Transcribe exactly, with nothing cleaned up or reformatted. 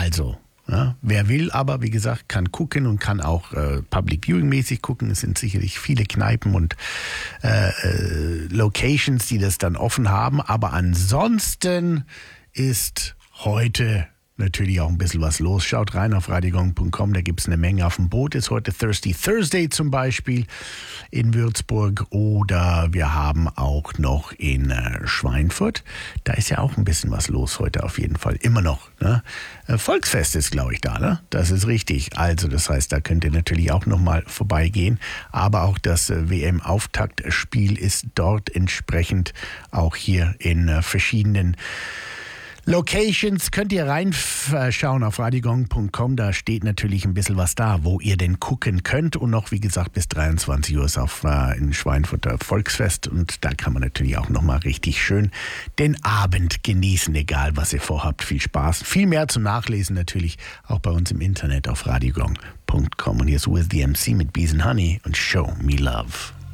Also, ja, wer will, aber wie gesagt, kann gucken und kann auch äh, Public Viewing mäßig gucken. Es sind sicherlich viele Kneipen und äh, äh, Locations, die das dann offen haben. Aber ansonsten ist heute natürlich auch ein bisschen was los. Schaut rein auf radiogong punkt com, da gibt es eine Menge auf dem Boot. Ist heute Thirsty Thursday zum Beispiel in Würzburg oder wir haben auch noch in äh, Schweinfurt. Da ist ja auch ein bisschen was los heute auf jeden Fall. Immer noch. Ne? Äh, Volksfest ist, glaube ich, da. Ne? Das ist richtig. Also das heißt, da könnt ihr natürlich auch nochmal vorbeigehen. Aber auch das äh, W M-Auftaktspiel ist dort entsprechend auch hier in äh, verschiedenen Locations. Könnt ihr reinschauen auf radiogong punkt com, da steht natürlich ein bisschen was da, wo ihr denn gucken könnt und noch, wie gesagt, bis dreiundzwanzig Uhr ist auf äh, in Schweinfurter Volksfest und da kann man natürlich auch nochmal richtig schön den Abend genießen, egal was ihr vorhabt. Viel Spaß. Viel mehr zum Nachlesen natürlich auch bei uns im Internet auf radiogong punkt com und hier ist With the M C mit Bees and Honey und Show Me Love.